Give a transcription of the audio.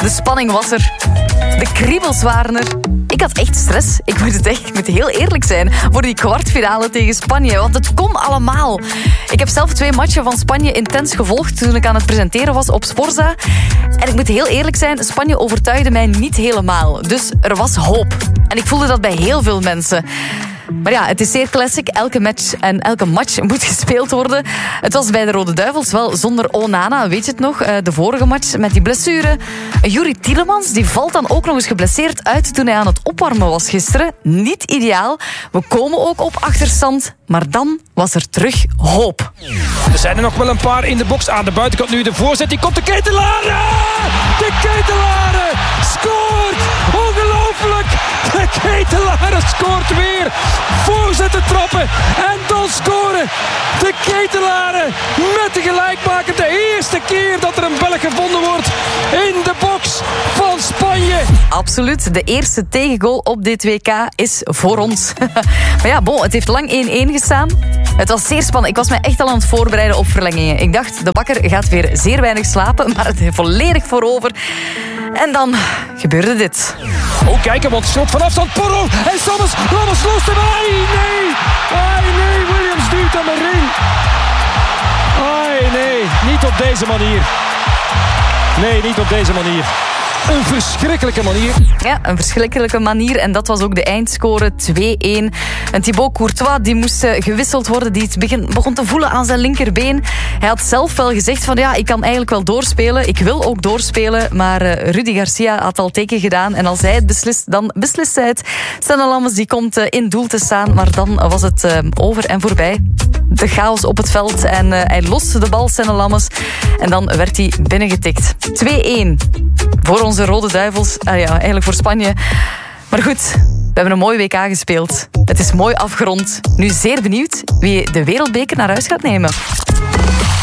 De spanning was er. De kriebels waren er. Ik had echt stress. Ik moet heel eerlijk zijn. Voor die kwartfinale tegen Spanje. Want het kon allemaal. Ik heb zelf 2 matchen van Spanje intens gevolgd toen ik aan het presenteren was op Sporza. En ik moet heel eerlijk zijn, Spanje overtuigde mij niet helemaal. Dus er was hoop. En ik voelde dat bij heel veel mensen. Maar ja, het is zeer classic. Elke match moet gespeeld worden. Het was bij de Rode Duivels wel zonder Onana, weet je het nog? De vorige match met die blessure. Yuri Tielemans, die valt dan ook nog eens geblesseerd uit toen hij aan het opwarmen was gisteren. Niet ideaal. We komen ook op achterstand. Maar dan was er terug hoop. Er zijn er nog wel een paar in de box. Aan de buitenkant nu de voorzet. Die komt de Ketelare! De Ketelare scoort! Ongelooflijk! De Ketelare scoort weer! Voorzetten trappen en dan scoren! De Ketelare met de gelijkmaker. De eerste keer dat er een Belg gevonden wordt in de box van Spanje. Absoluut. De eerste tegengoal op dit WK is voor ons. Maar ja, het heeft lang 1-1 gestaan. Het was zeer spannend. Ik was me echt al aan het voorbereiden op verlengingen. Ik dacht, de bakker gaat weer zeer weinig slapen, maar het heeft volledig voorover. En dan gebeurde dit. Oh, kijk, want schot van afstand. Porro en Lammers loost hem. Ai, nee! Ai, nee, Williams duwt hem erin. Ai, nee, niet op deze manier. Nee, niet op deze manier. Een verschrikkelijke manier. Ja, een verschrikkelijke manier. En dat was ook de eindscore 2-1. En Thibaut Courtois die moest gewisseld worden. Die begon te voelen aan zijn linkerbeen. Hij had zelf wel gezegd van ja, ik kan eigenlijk wel doorspelen. Ik wil ook doorspelen. Maar Rudy Garcia had al teken gedaan. En als hij het beslist, dan beslist hij het. Stijn Lammers die komt in doel te staan. Maar dan was het over en voorbij. De chaos op het veld. En hij loste de bal, Stijn Lammers. En dan werd hij binnengetikt. 2-1. Voor onze Rode Duivels. Eigenlijk voor Spanje. Maar goed, we hebben een mooi WK gespeeld. Het is mooi afgerond. Nu zeer benieuwd wie de wereldbeker naar huis gaat nemen.